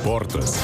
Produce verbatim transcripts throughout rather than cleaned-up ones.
Sportas.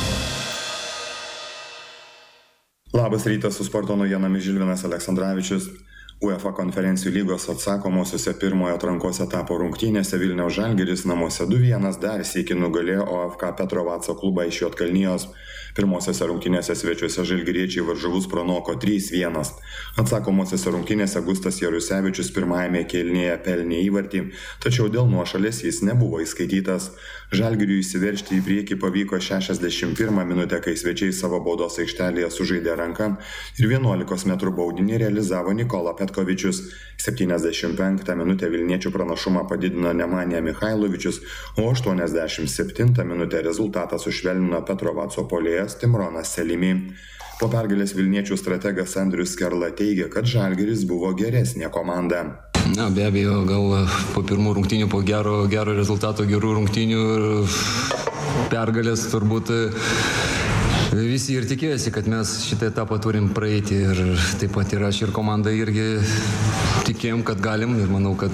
Labas rytas, su sporto naujienomis Žilvinas Aleksandravičius. UEFA konferencijų lygos atsakomosiuose pirmojo atrankos etapo rungtynėse Vilniaus Žalgiris namuose du vienas dar sykį nugalėjo O F K Petrovaco klubą iš Juodkalnijos. Pirmosiose rungtynėse svečiuose žalgiriečiai varžovus pranoko trys vienas. Atsakomosiose rungtynėse Gustas Jarusevičius pirmajame kėlinyje pelnė įvartį, tačiau dėl nuošalės jis nebuvo įskaitytas. Žalgiriui įsiveržti į priekį pavyko šešiasdešimt pirmą minutę, kai svečiai savo baudos aikštelėje sužaidė ranką ir vienuolikos metrų baudinį realizavo Nikola Petkovičius. septyniasdešimt penktą minutę vilniečių pranašumą padidino Nemanija Michailovičius, o aštuoniasdešimt septintą minutę rezultatą sušvelnino Petrovaco puolėjas Timronas Selimi. Po pergalės vilniečių strategas Andrius Skerla teigia, kad Žalgiris buvo geresnė komanda. Na, be abejo, gal po pirmų rungtynių, po gero, gero rezultato, gerų rungtynių ir pergalės turbūt visi ir tikėjosi, kad mes šitą etapą turim praeiti ir taip pat ir aš ir komanda irgi tikėjom, kad galim ir manau, kad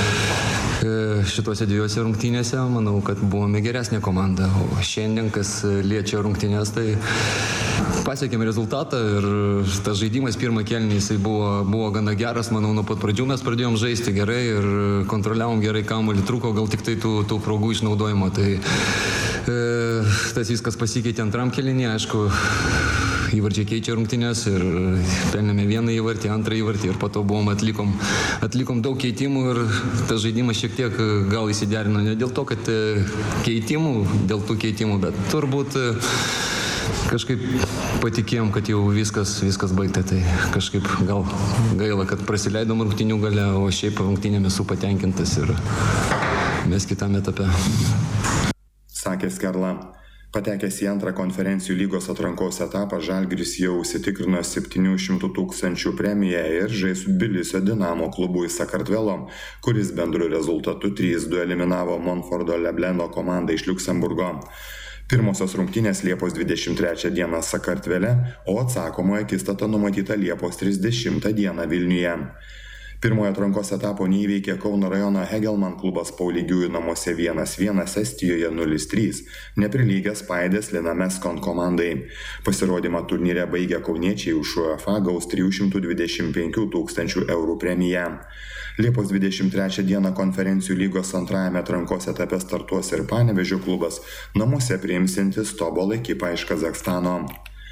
šitose dviejose rungtynėse, manau, kad buvome geresnė komanda, o šiandien, kas liečia rungtynės, tai pasiekėm rezultatą ir tas žaidimas pirmą kėlinį jisai buvo, buvo gana geras, manau, nuo pat pradžių mes pradėjom žaisti gerai ir kontroliavom gerai kamuolį, trūko gal tik tai tų, tų progų išnaudojimo, tai e, tas viskas pasikeitė antram kėlinį, aišku, įvarčiai keičia rungtynės ir pelnėme vieną įvartį, antrą įvartį ir po to buvom atlikom, atlikom daug keitimų ir tas žaidimas šiek tiek gal įsiderino ne dėl to, kad keitimų, dėl tų keitimų, bet turbūt kažkaip patikėjom, kad jau viskas, viskas baigta, tai kažkaip gal gaila, kad prasileidom rungtynių gale, o šiaip rungtynėmis esu patenkintas ir mes kitame etape. Sakė Skerla. Patekęs į antrą konferencijų lygos atrankos etapą, Žalgiris jau užsitikrino septynių šimtų tūkstančių premiją ir žais su Tbilisio Dinamo klubu iš Sakartvelo, kuris bendru rezultatu trys du eliminavo Monfordo Lebleno komandą iš Liuksemburgo. Pirmosios rungtynės Liepos dvidešimt trečią dieną Sakartvele, o atsakomoji akistata numatyta Liepos trisdešimtą dieną Vilniuje. Pirmojo atrankos etapo neįveikė Kauno rajono Hegelman klubas Paulygiųjų namuose vienas vienas, Estijoje nulis trys, neprilygęs Paidės Linameskon komandai. Pasirodymą turnyre baigė kauniečiai už UEFA gaus trijų šimtų dvidešimt penkių tūkstančių eurų premiją. Liepos dvidešimt trečią dieną konferencijų lygos antrajame atrankos etape startuos ir Panevėžio klubas, namuose priimsintis Tobol ekipą iš Kazachstano.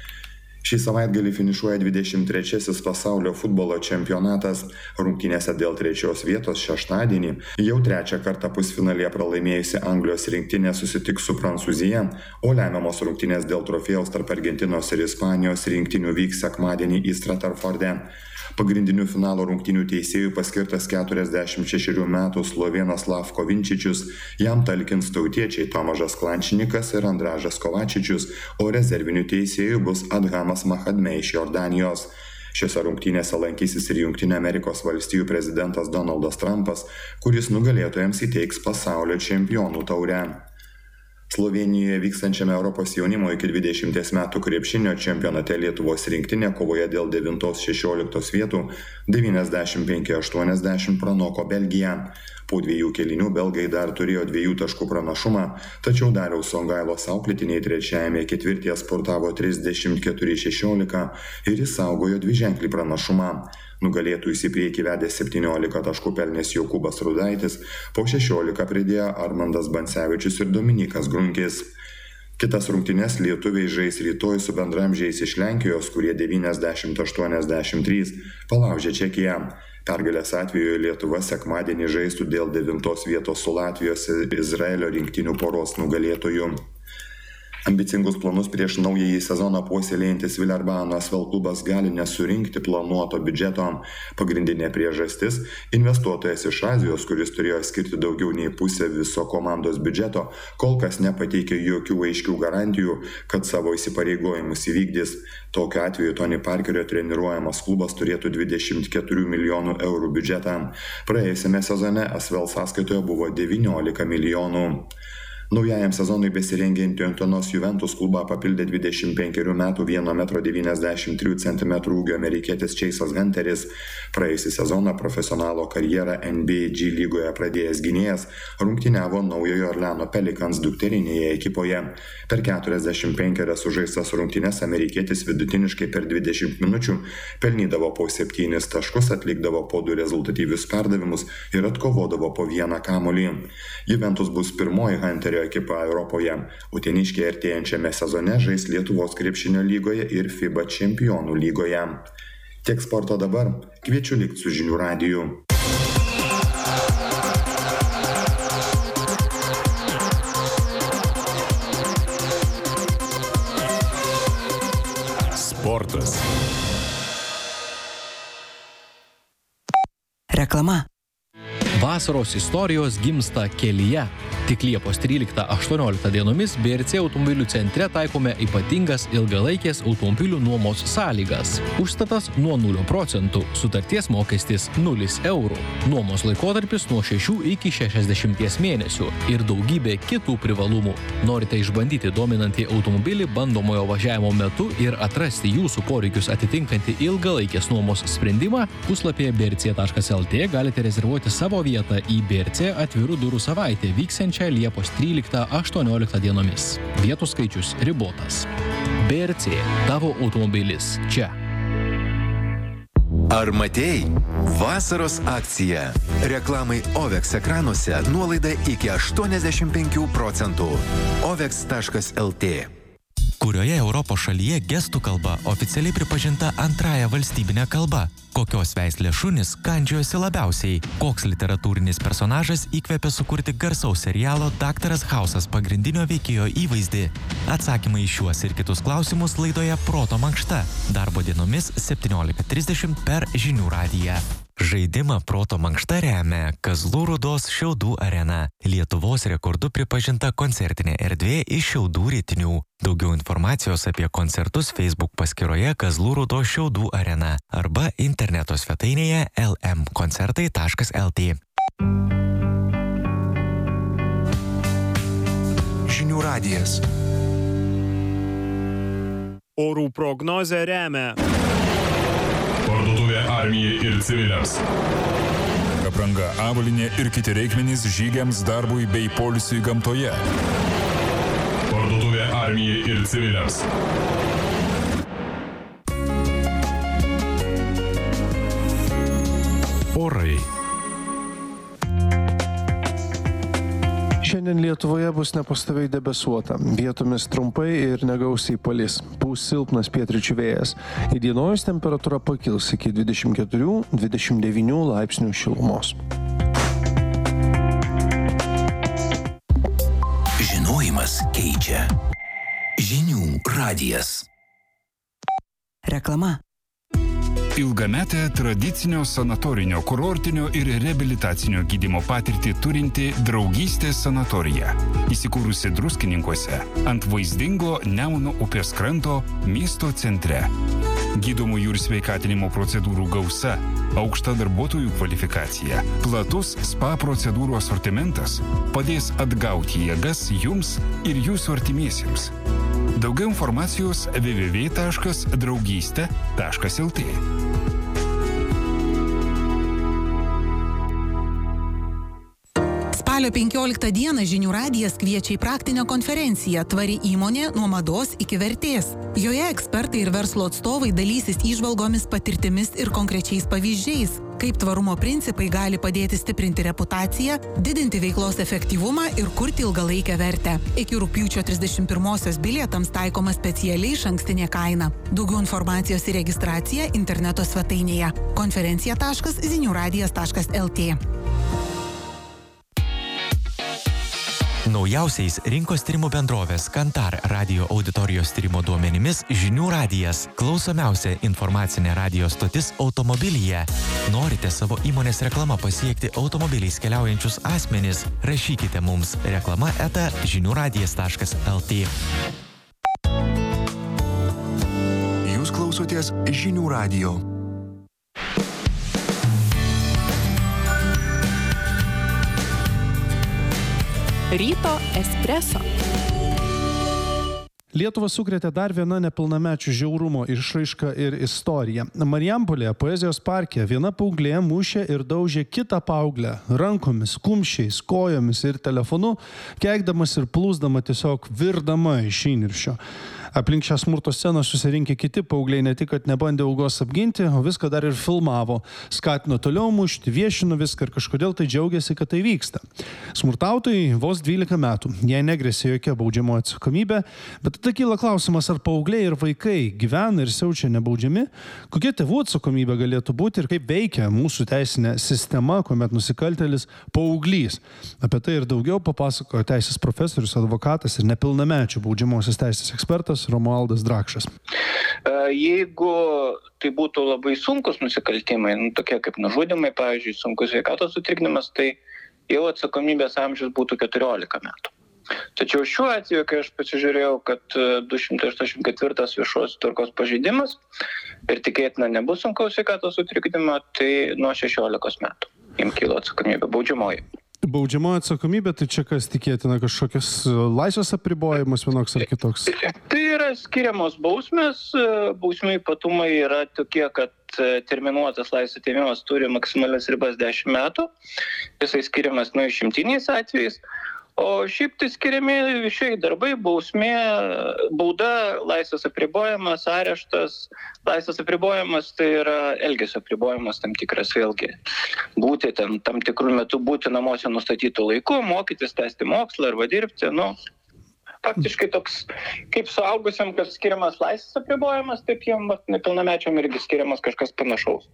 Šį savaitgalį finišuoja dvidešimt trečiasis pasaulio futbolo čempionatas. Rungtynėse dėl trečios vietos šeštadienį jau trečią kartą pusfinalyje pralaimėjusi Anglijos rinktinė susitiks su Prancūzija, o lemiamos rungtynės dėl trofėjaus tarp Argentinos ir Ispanijos rinktinių vyks sekmadienį į Stratforde. Pagrindinių finalo rungtynių teisėjų paskirtas keturiasdešimt šešerių metų slovėnas Lavko Vinčičius, jam talkins tautiečiai Tomažas Klančinikas ir Andražas Kovačičius, o rezervinių teisėjų bus Adhamas Mahadme iš Jordanijos. Šiose rungtynėse lankysis ir Jungtinių Amerikos valstijų prezidentas Donaldas Trumpas, kuris nugalėtojams įteiks pasaulio čempionų taurę. Slovėnijoje vykstančiame Europos jaunimo iki dvidešimties metų krepšinio čempionate Lietuvos rinktinė kovoje dėl devintos šešioliktos vietų devyniasdešimt penki aštuoniasdešimt pranoko Belgiją. Po dviejų kėlinių belgai dar turėjo dviejų taškų pranašumą, tačiau Dariaus Songailos auklėtiniai trečiajame ketvirtyje sportavo trisdešimt keturi šešiolika ir išsaugojo dviženklį pranašumą. Nugalėtojus į priekį vedė septyniolika taškų pelnęs Jokūbas Rudaitis, po šešiolika pridėjo Armandas Bancevičius ir Dominikas Grunkis. Kitas rungtynes lietuviai žais rytoj su bendramžiais iš Lenkijos, kurie devyniasdešimt aštuoniasdešimt trys palaužė Čekiją. Pergalės atveju Lietuva sekmadienį žaistų dėl devintos vietos su Latvijos ir Izraelio rinktinių poros nugalėtojų. Ambicingus planus prieš naująjį sezoną puoselėjantis Vilerbano Asvel klubas gali nesurinkti planuoto biudžeto. Pagrindinė priežastis – investuotojas iš Azijos, kuris turėjo skirti daugiau nei pusę viso komandos biudžeto, kol kas nepateikė jokių aiškių garantijų, kad savo įsipareigojimus įvykdys. Tokiu atveju Tony Parkerio treniruojamas klubas turėtų dvidešimt keturių milijonų eurų biudžetą. Praėjusiame sezone Asvel sąskaitoje buvo devyniolika milijonų. Naujajam sezonui besirengiantį Utenos Juventus klubą papildė dvidešimt penkerių metų vieno metro devyniasdešimt trijų centimetrų ūgio amerikietis Chase'as Hunteris. Praėjusį sezoną profesionalo karjerą N B A G lygoje pradėjęs gynėjas rungtyniavo Naujojo Orleano Pelicans dukterinėje ekipoje. Per keturiasdešimt penkerias sužaistas rungtynes amerikietis vidutiniškai per dvidešimt minučių pelnydavo po septynis taškus, atlikdavo po du rezultatyvius perdavimus ir atkovodavo po vieną kamuolį. Juventus bus pirmoji Hunterio ekipa Europoje. Uteniškiai artėjančiame sezone žais Lietuvos krepšinio lygoje ir FIBA čempionų lygoje. Tiek sporto dabar. Kviečiu likti su Žinių radiju. Sportas. Reklama. Vasaros istorijos gimsta kelyje. Tik Liepos tryliktą aštuonioliktą dienomis B R C automobilių centre taikome ypatingas ilgalaikės automobilių nuomos sąlygas. Užstatas nuo nulio procentų, sutarties mokestis nulis eurų, nuomos laikotarpis nuo šešių iki šešiasdešimties mėnesių ir daugybė kitų privalumų. Norite išbandyti dominantį automobilį bandomojo važiavimo metu ir atrasti jūsų poreikius atitinkantį ilgalaikės nuomos sprendimą? Puslapyje b r c taškas l t galite rezervuoti savo vietą į B R C atvirų durų savaitę vyksiančią Liepos tryliktą aštuonioliktą dienomis. Vietų skaičius ribotas. B R C. Tavo automobilis čia. Ar matei? Vasaros akcija. Reklamai Ovex ekranuose nuolaida iki aštuoniasdešimt penkių procentų. ovex taškas l t. Kurioje Europos šalyje gestų kalba oficialiai pripažinta antrąja valstybinė kalba? Kokios veislės šunys kandžiojosi labiausiai? Koks literatūrinis personažas įkvėpė sukurti garsaus serialo Daktaras Hausas pagrindinio veikėjo įvaizdį? Atsakymai į šiuos ir kitus klausimus laidoje Proto mankšta. Darbo dienomis septyniolika trisdešimt per Žinių radiją. Žaidimą Proto mankšta remia Kazlų Rūdos Šiaudų arena. Lietuvos rekordu pripažinta koncertinė erdvė iš Šiaudų Rytinių. Daugiau informacijos apie koncertus Facebook paskyroje Kazlų Rūdos Šiaudų arena arba interneto svetainėje l m koncertai taškas l t. Žinių radijas. Orų prognozę remia Parduotuvė armijai ir civiliams. Apranga, avalynė ir kiti reikmenys žygiams, darbui bei poilsiui gamtoje. Parduotuvė armijai ir civiliams. Orai. Šiandien Lietuvoje bus nepastoviai debesuota. Vietomis trumpai ir negausiai palis. Pūs silpnas pietryčių vėjas. Įdienojus temperatūra pakils iki dvidešimt keturių dvidešimt devynių laipsnių šilumos. Žinojimas keičia. Žinių radijas. Reklama. Ilgametę tradicinio sanatorinio, kurortinio ir reabilitacinio gydymo patirtį turinti Draugystės sanatorija. Įsikūrusi Druskininkuose ant vaizdingo Nemuno upės kranto miesto centre. Gydomųjų ir sveikatinimo procedūrų gausa, aukšta darbuotojų kvalifikacija, platus spa procedūrų asortimentas padės atgauti jėgas jums ir jūsų artimiesiems. Daugiau informacijos w w w taškas draugystė taškas l t. Spalio penkioliktą dieną Žinių radijas kviečia į praktinę konferenciją Tvari įmonė nuo mados iki vertės. Joje ekspertai ir verslo atstovai dalysis įžvalgomis, patirtimis ir konkrečiais pavyzdžiais, kaip tvarumo principai gali padėti stiprinti reputaciją, didinti veiklos efektyvumą ir kurti ilgalaikę vertę. Iki rugpjūčio trisdešimt pirmosios bilietams taikoma specialiai išankstinė kaina. Daugiau informacijos ir registracija interneto svetainėje konferencija taškas zinių radijas taškas l t. Naujausiais rinkos tyrimų bendrovės Kantar radio auditorijos tyrimo duomenimis Žinių radijas – klausomiausia informacinė radijo stotis automobilyje. Norite savo įmonės reklama pasiekti automobiliais keliaujančius asmenis? Rašykite mums reklama eta žinių radijas taškas l t. Jūs klausotės Žinių radijo. Ryto espreso. Lietuvą sukrėtė dar viena nepilnamečių žiaurumo išraiška ir istorija. Marijampolėje poezijos parke viena paauglė mušė ir daužė kitą paauglę rankomis, kumščiais, kojomis ir telefonu, keikdamas ir plūsdama tiesiog virdama iš įniršio. Aplink šią smurto sceną susirinkę kiti paaugliai ne tik, kad nebandė augos apginti, o viską dar ir filmavo. Skatino toliau mušti, viešino viską ir kažkodėl tai džiaugiasi, kad tai vyksta. Smurtautojai vos dvylika metų. Jie negresė jokia baudžiamoji atsakomybė, bet tada kyla klausimas, ar paaugliai ir vaikai gyvena ir siaučia nebaudžiami, kokia tėvų atsakomybė galėtų būti ir kaip veikia mūsų teisinė sistema, kuomet nusikaltėlis paauglys. Apie tai ir daugiau papasakojo teisės profesorius, advokatas ir nepilnamečių baudžiamosios teisės ekspertas Romualdas Drakšas. Jeigu tai būtų labai sunkus nusikaltimai, nu, tokie kaip nužudimai, pavyzdžiui, sunkus sveikatos sutrikdymas, tai jau atsakomybės amžius būtų keturiolika metų. Tačiau šiuo atveju, kai aš pasižiūrėjau, kad du šimtai aštuoniasdešimt ketvirtas viešos tvarkos pažeidimas ir tikėtina nebus sunkaus sveikatos sutrikdymo, tai nuo šešiolikos metų jam kilo atsakomybė baudžiamoji. Baudžiamoji atsakomybė, tai čia kas tikėtina, kažkokias laisvės apribojimas vienoks ar kitoks? Tai yra skiriamos bausmės, bausmių ypatumai yra tokie, kad terminuotas laisvės atėmimas turi maksimalias ribas dešimt metų, jisai skiriamas nuo išimtiniais atvejais, o šiaip tai skiriami viešiai darbai, bausmė, bauda, laisvės apribojimas, areštas. Laisvės apribojimas tai yra elgesio apribojimas tam tikras vėlgi. Būti ten tam tikrų metų, būti namuose nustatytų laiku, mokytis, tęsti mokslą arba dirbti, nu, faktiškai toks, kaip suaugusiam, kad skiriamas laisvės apribojimas, taip jiem nepilnamečiam irgi skiriamas kažkas panašaus.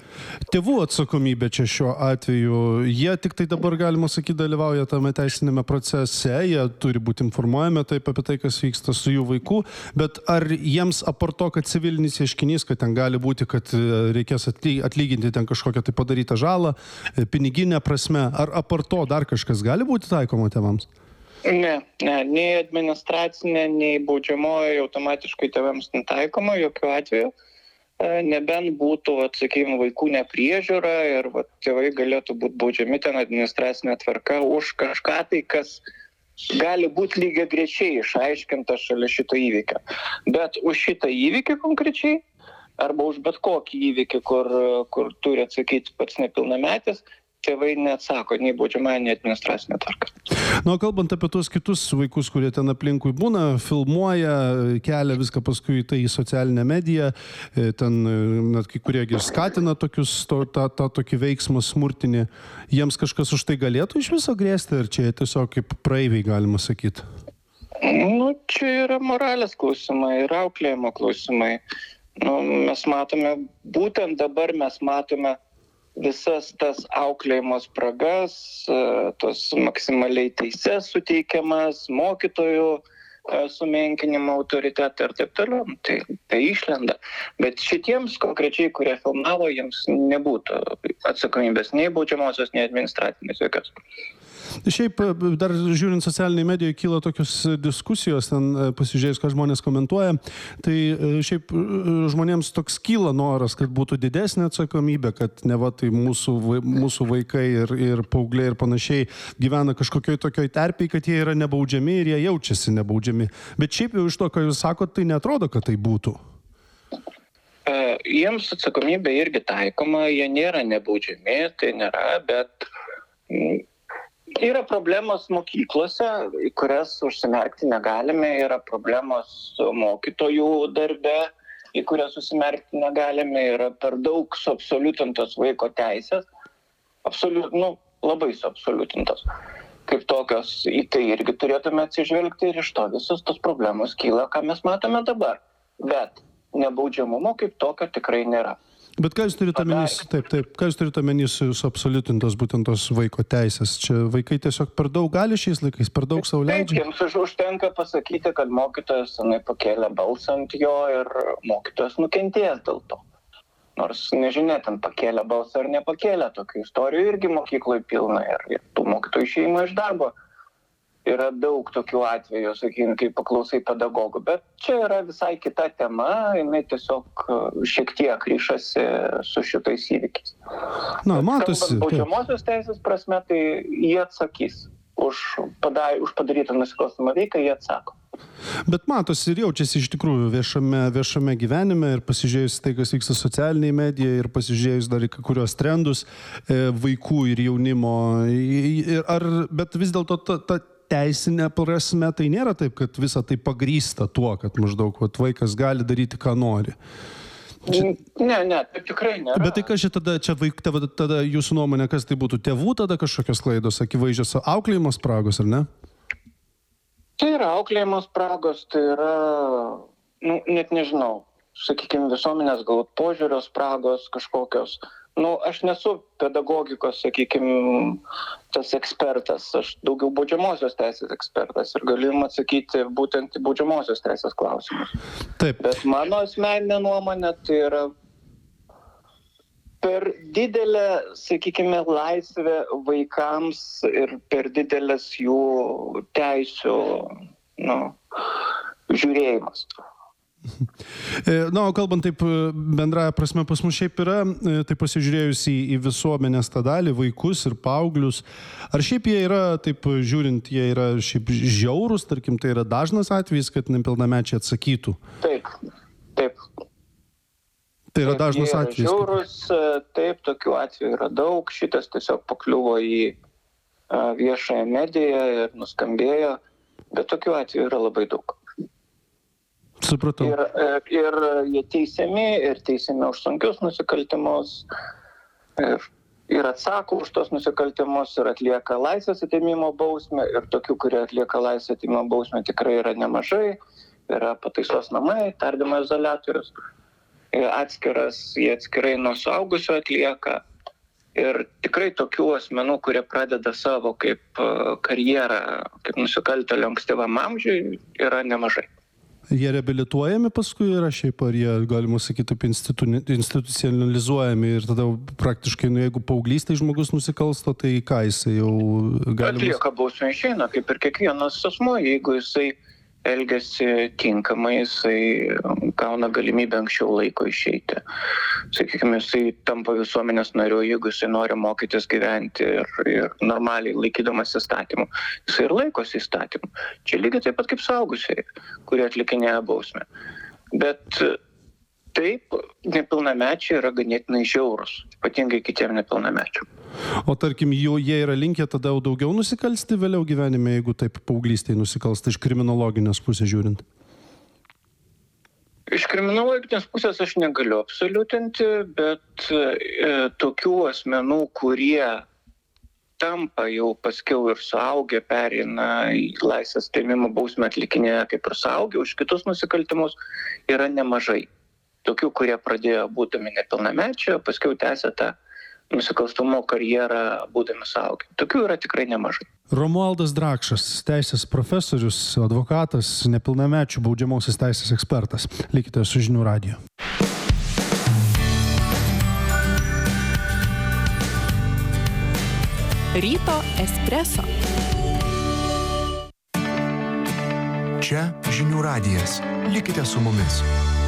Tėvų atsakomybė čia šiuo atveju, jie tik tai dabar, galima sakyti, dalyvauja tame teisinėme procese, jie turi būti informuojami taip apie tai, kas vyksta su jų vaiku, bet ar jiems apart to, kad civilinis ieškinys, kad ten gali būti, kad reikės atlyginti ten kažkokią tai padarytą žalą, piniginę prasme, ar apart to dar kažkas gali būti taikoma tėvams? Ne, ne, nei administracinė, nei baudžiamoji automatiškai tėvams netaikoma, jokių atveju. Nebent būtų, atsakykime, vaikų nepriežiūra ir va, tėvai galėtų būti baudžiami ten administracinė tvarka už kažką tai, kas gali būti lygiai grečiai išaiškinta šalia šito įvykio. Bet už šitą įvykį konkrečiai, arba už bet kokį įvykį, kur, kur turi atsakyti pats nepilnametis, tėvai neatsako nei baudžiamąją, nei administracinę tvarką. Nu, kalbant apie tuos kitus vaikus, kurie ten aplinkui būna, filmuoja, kelia viską paskui tai į socialinę mediją, ten net kai kurie ir skatina tokius, to, tą, tą tokį veiksmą smurtinį, jiems kažkas už tai galėtų iš viso grėsti, ar čia tiesiog kaip praeiviai galima sakyti? Nu, čia yra moralės klausimai ir auklėjimo klausimai. Nu, mes matome, būtent dabar mes matome visas tas auklėjimo spragas, tos maksimaliai teises suteikiamas, mokytojų sumenkinimo autoritetą ir taip toliau. Tai, tai išlenda. Bet šitiems konkrečiai, kurie filmavo, jiems nebūtų atsakomybės nei baudžiamosios, nei administracinės jokios. Šiaip, dar žiūrint socialiniai medijoje, kyla tokios diskusijos, ten pasižiūrėjus, ką žmonės komentuoja, tai šiaip žmonėms toks kyla noras, kad būtų didesnė atsakomybė, kad ne va, tai mūsų, mūsų vaikai ir, ir paaugliai ir panašiai gyvena kažkokioj tokioj terpėj, kad jie yra nebaudžiami ir jie jaučiasi nebaudžiami. Bet šiaip jau iš to, ką jūs sakot, tai netrodo, kad tai būtų. Jiems atsakomybė irgi taikoma, jie nėra nebaudžiami, tai nėra, bet yra problemos mokyklose, į kurias užsimerkti negalime, yra problemos mokytojų darbe, į kurias užsimerkti negalime, yra per daug suabsoliutintos vaiko teisės, absoliut, nu, labai suabsoliutintos. Kaip tokios, į tai irgi turėtume atsižvelgti ir iš to visos tos problemos kyla, ką mes matome dabar. Bet nebaudžiamumo kaip tokio tikrai nėra. Bet ką jūs turite omenys, taip, taip, ką jūs turite omenys su absoliutintos būtent tos vaiko teisės? Čia vaikai tiesiog per daug gali šiais laikais, per daug sau leidžia? Taip, jiems užtenka pasakyti, kad mokytojas senai pakėlė balsą ant jo ir mokytojas nukentėjęs dėl to. Nors nežinia, ten pakėlė balsą ar nepakėlė, tokių istorijų irgi mokykloje pilna ir, ir tų mokytojų išėjimo iš darbo. Yra daug tokių atvejų, sakykime, kai paklausai pedagogų, bet čia yra visai kita tema, jinai tiesiog šiek tiek ryšasi su šitais įvykiais. Na, matosi. Kalbant baudžiamosios teisės prasme, tai jie atsakys už, padai, už padarytą nusikalstamą veiką, jie atsako. Bet matosi ir jaučiasi iš tikrųjų viešame, viešame gyvenime ir pasižiūrėjus tai, kas vyksta socialiniai medijai ir pasižiūrėjus dar į kai kurios trendus e, vaikų ir jaunimo. Ir, ar, bet vis dėlto ta, ta teisinė prasme tai nėra taip, kad visa tai pagrįsta tuo, kad maždaug vat, vaikas gali daryti, ką nori. Čia... Ne, ne, taip tikrai nėra. Bet tai kas čia tada, čia vaik, tada, tada jūsų nuomonė, kas tai būtų? Tėvų tada kažkokios klaidos, akivaizdžios auklėjimo spragos, ar ne? Tai yra auklėjimo spragos, tai yra, nu, net nežinau, sakykime, visuomenės galbūt požiūrio spragos kažkokios. Nu, aš nesu pedagogikos, sakykime, tas ekspertas, aš daugiau baudžiamosios teisės ekspertas ir galiu jums atsakyti būtent į baudžiamosios teisės klausimus. Taip. Bet mano asmeninė nuomonė tai yra per didelė, sakykime, laisvė vaikams ir per didelės jų teisių, nu, žiūrėjimas. Na, o kalbant taip bendraja prasme, pas mus šiaip yra, tai pasižiūrėjus į, į visuomenės tą dalį, vaikus ir paauglius, ar šiaip jie yra, taip žiūrint, jie yra šiaip žiaurūs, tarkim, tai yra dažnas atvejis, kad nepilnamečiai atsakytų? Taip, taip. Tai yra dažnas taip, atvejis. Žiaurus, taip, tokių atvejų yra daug, šitas tiesiog pakliuvo į viešąją mediją ir nuskambėjo, bet tokių atvejų yra labai daug. Supratau. Ir, ir jie teisiami, ir teisiami už sunkius nusikaltimus, ir, ir atsako už tos nusikaltimus, ir atlieka laisvės atėmimo bausmę, ir tokių, kurie atlieka laisvės atėmimo bausmę, tikrai yra nemažai, yra pataisos namai, tardymo izoliatorius, atskiras, jie atskirai nuo suaugusio atlieka, ir tikrai tokių asmenų, kurie pradeda savo kaip karjerą, kaip nusikaltėlio ankstyvam amžiui, yra nemažai. Jie reabilituojami paskui yra šiaip, ar jie, galima sakyti, taip institu, institucionalizuojami ir tada praktiškai, nu, jeigu paauglystėj žmogus nusikalsto, tai ką jisai jau gali... Atlieka bausmę išeina, kaip ir kiekvienas asmuo, jeigu jisai elgiasi tinkamai, jisai gauna galimybę anksčiau laiko išeiti. Sakykime, jisai tampa visuomenės nariu, jeigu jisai nori mokytis gyventi ir, ir normaliai laikydamas įstatymų. Jisai ir laikosi įstatymų. Čia lygiai taip pat kaip suaugusiai, kurie atlikinėja bausmę. Bet taip, nepilnamečiai yra ganėtinai žiaurūs, ypatingai kitiem nepilnamečiam. O tarkim, jų, jie yra linkę tada daugiau nusikalsti vėliau gyvenime, jeigu taip paauglystėje nusikalsta iš kriminologinės pusės žiūrint? Iš kriminologinės pusės aš negaliu absoliutinti, bet e, tokių asmenų, kurie tampa jau paskiau ir suaugę, pereina į laisvės atėmimo bausmę atlikinėja kaip ir suaugę už kitus nusikaltimus, yra nemažai. Tokių, kurie pradėjo būdami nepilnamečiai, paskiau tęsia tą nusikalstamumo karjerą būdami suaugę. Tokių yra tikrai nemažai. Romualdas Drakšas, teisės profesorius, advokatas, nepilnamečių baudžiamosios teisės ekspertas. Likite su Žinių radiju. Ryto espreso. Čia Žinių radijas. Likite su mumis.